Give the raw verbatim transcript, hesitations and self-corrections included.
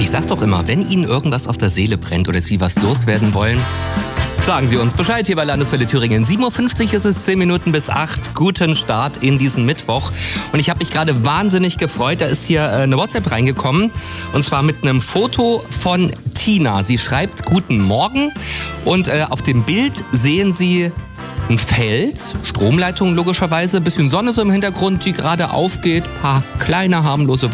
Ich sag doch immer, wenn Ihnen irgendwas auf der Seele brennt oder Sie was loswerden wollen, sagen Sie uns Bescheid hier bei Landeswelle Thüringen. sieben Uhr fünfzig ist es, zehn Minuten bis acht. Guten Start in diesen Mittwoch. Und ich habe mich gerade wahnsinnig gefreut. Da ist hier eine WhatsApp reingekommen. Und zwar mit einem Foto von Tina. Sie schreibt Guten Morgen. Und äh, auf dem Bild sehen Sie ein Feld, Stromleitung logischerweise, bisschen Sonne so im Hintergrund, die gerade aufgeht, paar kleine harmlose